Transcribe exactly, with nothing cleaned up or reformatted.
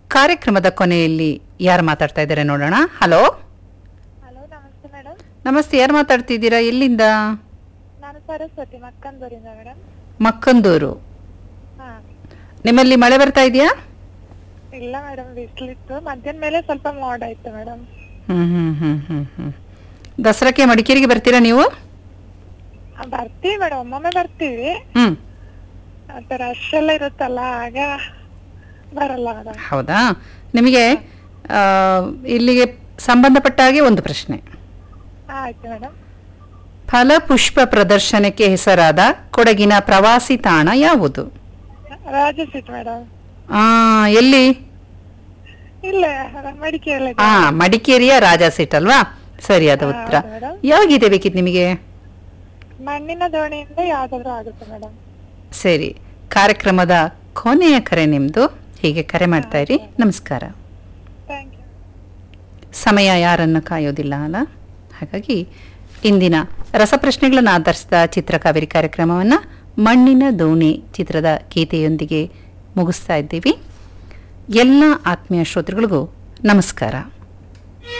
ಕಾರ್ಯಕ್ರಮದ ಕೊನೆಯಲ್ಲಿ ಯಾರು ಮಾತಾಡ್ತಾ ಇದ್ದಾರೆ ನೋಡೋಣ. ಹಲೋ ಹಲೋ, ನಮಸ್ತೆ ಮೇಡಮ್. ನಮಸ್ತೆ, ಯಾರು ಮಾತಾಡ್ತಿದ್ದೀರಾ, ಎಲ್ಲಿಂದ? ನಾನು ಸರಸ್ವತಿ, ಮಕ್ಕಂದೂರಿಂದ ಮೇಡಮ್. ಮಕ್ಕಂದೂರು. ಹಾ, ನಿಮ್ಮಲ್ಲಿ ಮಳೆ ಬರ್ತಾ ಇದೆಯಾ? ಇಲ್ಲ ಮೇಡಮ್, ಬಿಸಿಲಿತ್ತು. ಮಧ್ಯಾಹ್ನ ಮೇಲೆ ಸ್ವಲ್ಪ ಮೋಡ ಇತ್ತು ಮೇಡಮ್. ಹ್ಮ್ ಹ್ಮ್ ಹ್ಮ್ ಹ್ಮ್ ಹ್ಮ್ ದಸರಾಕ್ಕೆ ಮಡಿಕೇರಿಗೆ ಬರ್ತೀರಾ ನೀವು? ಆ, ಬರ್ತೀವಿ ಮೇಡಮ್, ಒಮ್ಮೊಮ್ಮೆ ಬರ್ತೀವಿ. ಹ್ಮ್ ಮತ್ತೆ ರಶ್ ಎಲ್ಲ ಇರುತ್ತಲ್ಲ, ಆಗ ಬರಲ್ಲ ಮೇಡಮ್. ಹೌದಾ? ನಿಮಗೆ ಆ, ಇಲ್ಲಿಗೆ ಸಂಬಂಧಪಟ್ಟ ಹಾಗೆ ಒಂದು ಪ್ರಶ್ನೆ. ಆಯ್ತು ಮೇಡಮ್. ಫಲಪುಷ್ಪ ಪ್ರದರ್ಶನಕ್ಕೆ ಹೆಸರಾದ ಕೊಡಗಿನ ಪ್ರವಾಸಿ ತಾಣ ಯಾವುದು? ರಾಜಸೀಟ್ ಮೇಡಮ್. ಆ ಎಲ್ಲಿ? ಇಲ್ಲ, ಮಡಿಕೇರಿ. ಆ ಮಡಿಕೇರಿಯ ರಾಜ ಸೀಟ್ ಅಲ್ವಾ? ಸರಿಯಾದ ಉತ್ತರ. ಹೌದು ಮೇಡಮ್. ಯಾವ ಗೀತೆ ಬೇಕಿತ್ತು ನಿಮಗೆ? ಮಣ್ಣಿನ ದೋಣಿಯಿಂದ ಯಾವ್ದಾದ್ರು ಆಗುತ್ತೆ ಮೇಡಮ್. ಸರಿ, ಕಾರ್ಯಕ್ರಮದ ಕೊನೆಯ ಕರೆ ನಿಮ್ದು. ಹೀಗೆ ಕರೆ ಮಾಡ್ತಾ ಇರಿ. ನಮಸ್ಕಾರ. Thank you. ಸಮಯ ಯಾರನ್ನು ಕಾಯೋದಿಲ್ಲ ಅಲ್ಲ, ಹಾಗಾಗಿ ಇಂದಿನ ರಸಪ್ರಶ್ನೆಗಳನ್ನು ಆಧರಿಸಿದ ಚಿತ್ರಕಾವೇರಿ ಕಾರ್ಯಕ್ರಮವನ್ನು ಮಣ್ಣಿನ ದೋಣಿ ಚಿತ್ರದ ಗೀತೆಯೊಂದಿಗೆ ಮುಗಿಸ್ತಾ ಇದ್ದೀವಿ. ಎಲ್ಲ ಆತ್ಮೀಯ ಶ್ರೋತೃಗಳಿಗೂ ನಮಸ್ಕಾರ.